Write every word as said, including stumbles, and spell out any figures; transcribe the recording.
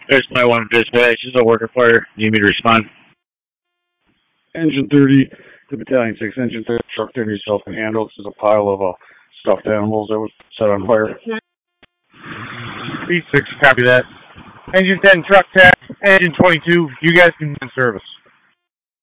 There's my one dispatch. This is a worker fire. Need me to respond? Engine thirty, the Battalion six Engine thirty, truck thirty yourself can handle. This is a pile of uh, stuffed animals that was set on fire. B six, copy that. Engine ten, truck tax, engine twenty-two, you guys can be in service.